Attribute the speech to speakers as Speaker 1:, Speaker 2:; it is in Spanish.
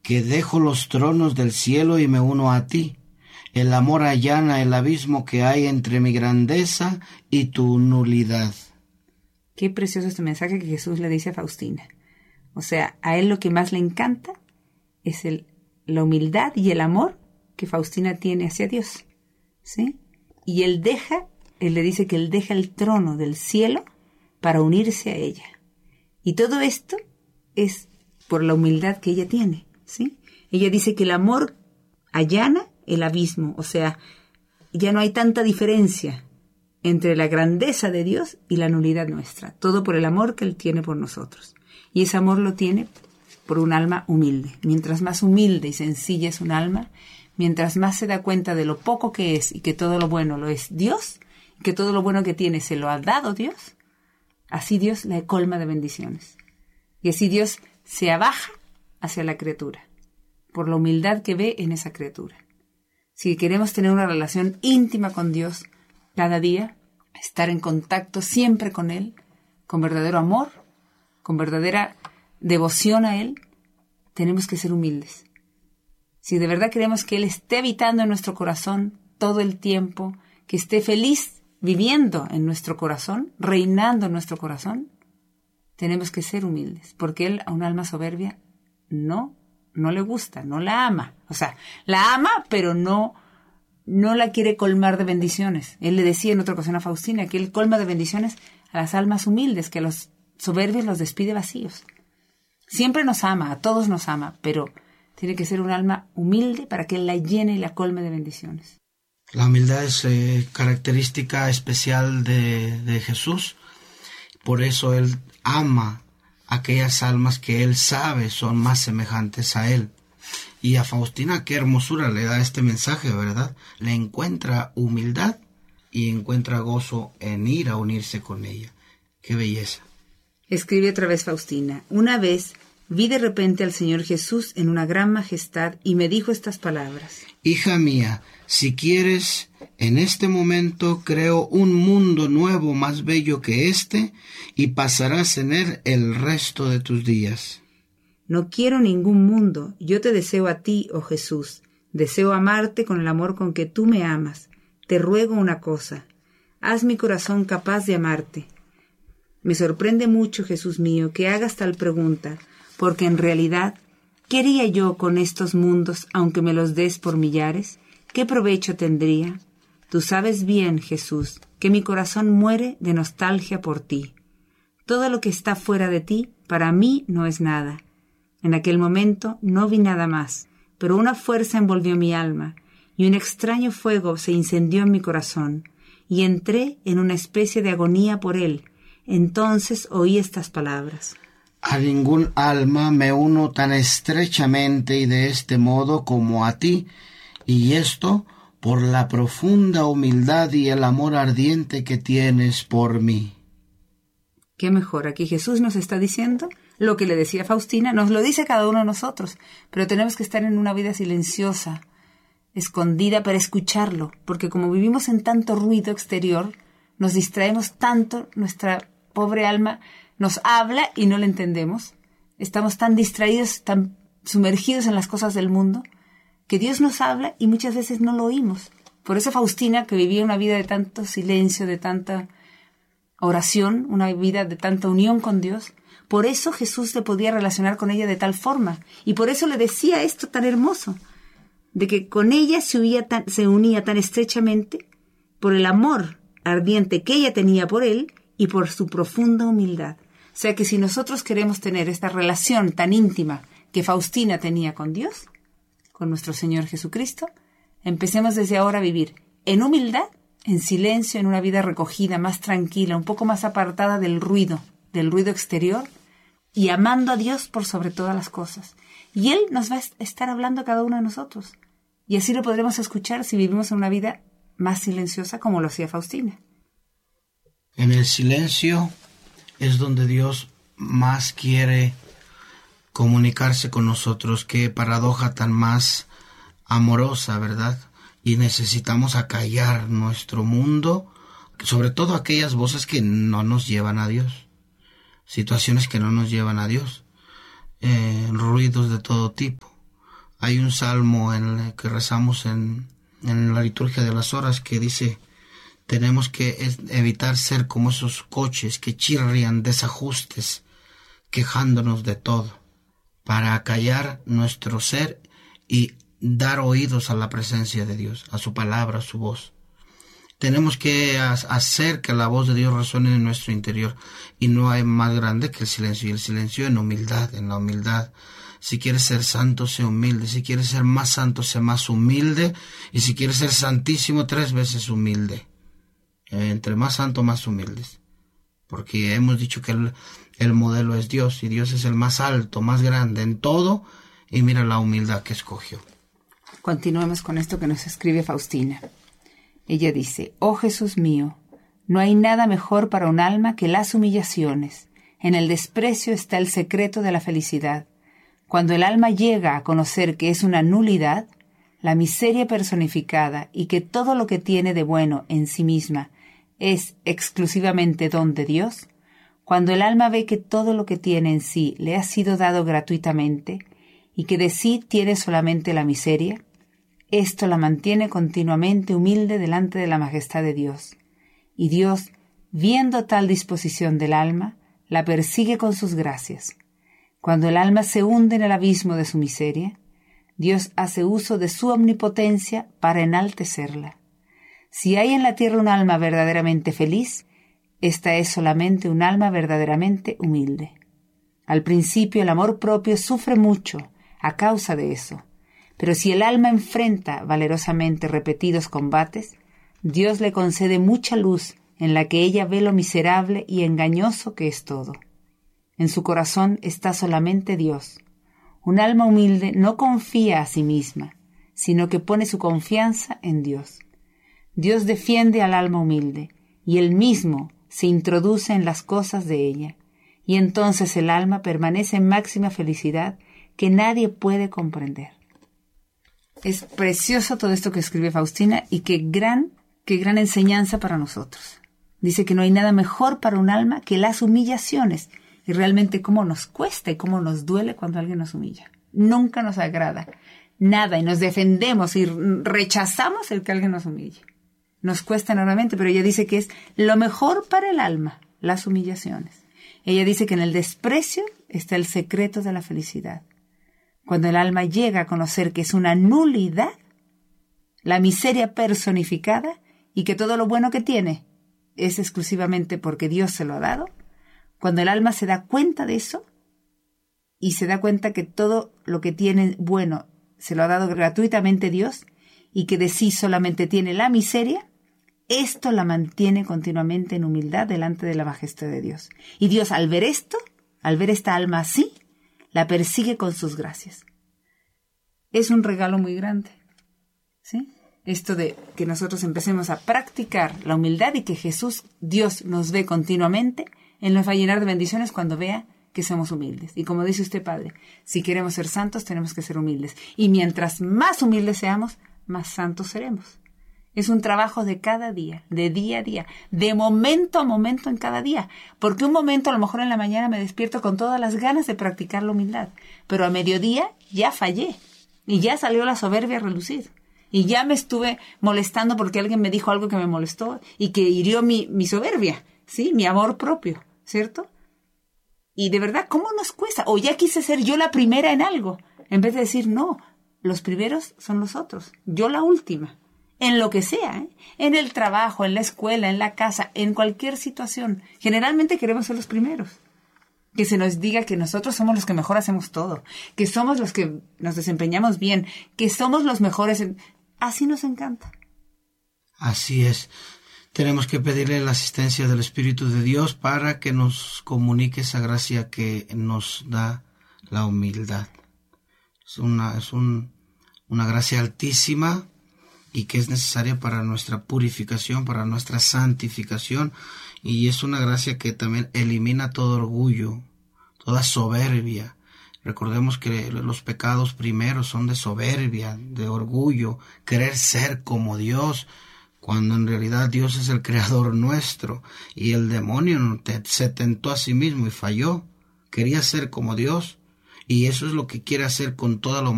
Speaker 1: que dejo los tronos del cielo y me uno a ti. El amor allana el abismo que hay entre mi grandeza y tu nulidad.
Speaker 2: Qué precioso este mensaje que Jesús le dice a Faustina. O sea, a él lo que más le encanta es la humildad y el amor que Faustina tiene hacia Dios, ¿sí? Y él le dice que él deja el trono del cielo para unirse a ella. Y todo esto es por la humildad que ella tiene, ¿sí? Ella dice que el amor allana el abismo, o sea, ya no hay tanta diferencia entre la grandeza de Dios y la nulidad nuestra, todo por el amor que Él tiene por nosotros. Y ese amor lo tiene por un alma humilde. Mientras más humilde y sencilla es un alma, mientras más se da cuenta de lo poco que es y que todo lo bueno lo es Dios, y que todo lo bueno que tiene se lo ha dado Dios, así Dios la colma de bendiciones. Y así Dios se abaja hacia la criatura, por la humildad que ve en esa criatura. Si queremos tener una relación íntima con Dios cada día, estar en contacto siempre con Él, con verdadero amor, con verdadera devoción a Él, tenemos que ser humildes. Si de verdad queremos que Él esté habitando en nuestro corazón todo el tiempo, que esté feliz viviendo en nuestro corazón, reinando en nuestro corazón, tenemos que ser humildes, porque Él a un alma soberbia no le gusta, no la ama. O sea, la ama, pero no la quiere colmar de bendiciones. Él le decía en otra ocasión a Faustina que Él colma de bendiciones a las almas humildes, que a los soberbios los despide vacíos. Siempre nos ama, a todos nos ama, pero tiene que ser un alma humilde para que Él la llene y la colme de bendiciones.
Speaker 1: La humildad es característica especial de Jesús. Por eso Él ama aquellas almas que Él sabe son más semejantes a Él. Y a Faustina qué hermosura le da este mensaje, ¿verdad? Le encuentra humildad y encuentra gozo en ir a unirse con ella. ¡Qué belleza!
Speaker 2: Escribe otra vez Faustina. Una vez vi de repente al Señor Jesús en una gran majestad y me dijo estas palabras.
Speaker 1: Hija mía, si quieres, en este momento creo un mundo nuevo más bello que este y pasarás en él el resto de tus días.
Speaker 2: No quiero ningún mundo, yo te deseo a ti, oh Jesús. Deseo amarte con el amor con que tú me amas. Te ruego una cosa, haz mi corazón capaz de amarte. Me sorprende mucho, Jesús mío, que hagas tal pregunta, porque en realidad, ¿qué haría yo con estos mundos aunque me los des por millares? ¿Qué provecho tendría? Tú sabes bien, Jesús, que mi corazón muere de nostalgia por ti. Todo lo que está fuera de ti, para mí no es nada. En aquel momento no vi nada más, pero una fuerza envolvió mi alma, y un extraño fuego se incendió en mi corazón, y entré en una especie de agonía por él. Entonces oí estas palabras.
Speaker 1: A ningún alma me uno tan estrechamente y de este modo como a ti, y esto por la profunda humildad y el amor ardiente que tienes por mí.
Speaker 2: ¿Qué mejor? Aquí Jesús nos está diciendo lo que le decía Faustina, nos lo dice cada uno de nosotros, pero tenemos que estar en una vida silenciosa, escondida para escucharlo, porque como vivimos en tanto ruido exterior, nos distraemos tanto, nuestra pobre alma nos habla y no le entendemos. Estamos tan distraídos, tan sumergidos en las cosas del mundo, que Dios nos habla y muchas veces no lo oímos. Por eso Faustina, que vivía una vida de tanto silencio, de tanta oración, una vida de tanta unión con Dios, por eso Jesús se podía relacionar con ella de tal forma. Y por eso le decía esto tan hermoso, de que con ella se unía tan estrechamente por el amor ardiente que ella tenía por él y por su profunda humildad. O sea que si nosotros queremos tener esta relación tan íntima que Faustina tenía con Dios, con nuestro Señor Jesucristo, empecemos desde ahora a vivir en humildad, en silencio, en una vida recogida, más tranquila, un poco más apartada del ruido exterior, y amando a Dios por sobre todas las cosas. Y Él nos va a estar hablando a cada uno de nosotros. Y así lo podremos escuchar si vivimos en una vida más silenciosa como lo hacía Faustina.
Speaker 1: En el silencio es donde Dios más quiere comunicarse con nosotros. Qué paradoja tan más amorosa, ¿verdad? Y necesitamos acallar nuestro mundo, sobre todo aquellas voces que no nos llevan a Dios, situaciones que no nos llevan a Dios, ruidos de todo tipo. Hay un salmo en el que rezamos en la liturgia de las horas que dice: tenemos que evitar ser como esos coches que chirrian desajustes, quejándonos de todo, para acallar nuestro ser y dar oídos a la presencia de Dios, a su palabra, a su voz. Tenemos que hacer que la voz de Dios resuene en nuestro interior, y no hay más grande que el silencio, y el silencio en la humildad. Si quieres ser santo, sé humilde. Si quieres ser más santo, sé más humilde. Y si quieres ser santísimo, 3 veces humilde. Entre más santo, más humildes. Porque hemos dicho que el modelo es Dios, y Dios es el más alto, más grande en todo, y mira la humildad que escogió.
Speaker 2: Continuemos con esto que nos escribe Faustina. Ella dice: oh Jesús mío, no hay nada mejor para un alma que las humillaciones. En el desprecio está el secreto de la felicidad. Cuando el alma llega a conocer que es una nulidad, la miseria personificada, y que todo lo que tiene de bueno en sí misma es exclusivamente don de Dios, cuando el alma ve que todo lo que tiene en sí le ha sido dado gratuitamente y que de sí tiene solamente la miseria, esto la mantiene continuamente humilde delante de la majestad de Dios. Y Dios, viendo tal disposición del alma, la persigue con sus gracias. Cuando el alma se hunde en el abismo de su miseria, Dios hace uso de su omnipotencia para enaltecerla. Si hay en la tierra un alma verdaderamente feliz, esta es solamente un alma verdaderamente humilde. Al principio el amor propio sufre mucho a causa de eso, pero si el alma enfrenta valerosamente repetidos combates, Dios le concede mucha luz en la que ella ve lo miserable y engañoso que es todo. En su corazón está solamente Dios. Un alma humilde no confía a sí misma, sino que pone su confianza en Dios. Dios defiende al alma humilde, y Él mismo se introduce en las cosas de ella, y entonces el alma permanece en máxima felicidad que nadie puede comprender. Es precioso todo esto que escribe Faustina, y qué gran enseñanza para nosotros. Dice que no hay nada mejor para un alma que las humillaciones. Y realmente cómo nos cuesta y cómo nos duele cuando alguien nos humilla. Nunca nos agrada nada, y nos defendemos y rechazamos el que alguien nos humille. Nos cuesta enormemente, pero ella dice que es lo mejor para el alma, las humillaciones. Ella dice que en el desprecio está el secreto de la felicidad. Cuando el alma llega a conocer que es una nulidad, la miseria personificada, y que todo lo bueno que tiene es exclusivamente porque Dios se lo ha dado, cuando el alma se da cuenta de eso y se da cuenta que todo lo que tiene bueno se lo ha dado gratuitamente Dios y que de sí solamente tiene la miseria, esto la mantiene continuamente en humildad delante de la majestad de Dios. Y Dios, al ver esto, al ver esta alma así, la persigue con sus gracias. Es un regalo muy grande, ¿sí? Esto de que nosotros empecemos a practicar la humildad y que Jesús, Dios, nos ve continuamente. Él nos va a llenar de bendiciones cuando vea que somos humildes. Y como dice usted, Padre, si queremos ser santos, tenemos que ser humildes. Y mientras más humildes seamos, más santos seremos. Es un trabajo de cada día, de día a día, de momento a momento en cada día. Porque un momento, a lo mejor en la mañana, me despierto con todas las ganas de practicar la humildad. Pero a mediodía ya fallé. Y ya salió la soberbia a relucir. Y ya me estuve molestando porque alguien me dijo algo que me molestó y que hirió mi soberbia, ¿sí? Mi amor propio. ¿Cierto? Y de verdad, ¿cómo nos cuesta? O ya quise ser yo la primera en algo, en vez de decir, no, los primeros son los otros, yo la última, en lo que sea, ¿eh? En el trabajo, en la escuela, en la casa, en cualquier situación. Generalmente queremos ser los primeros. Que se nos diga que nosotros somos los que mejor hacemos todo, que somos los que nos desempeñamos bien, que somos los mejores. Así nos encanta.
Speaker 1: Así es. Tenemos que pedirle la asistencia del Espíritu de Dios para que nos comunique esa gracia que nos da la humildad. Es una gracia altísima y que es necesaria para nuestra purificación, para nuestra santificación, y es una gracia que también elimina todo orgullo, toda soberbia. Recordemos que los pecados primeros son de soberbia, de orgullo, querer ser como Dios, cuando en realidad Dios es el creador nuestro, y el demonio se tentó a sí mismo y falló. Quería ser como Dios, y eso es lo que quiere hacer con toda la humanidad.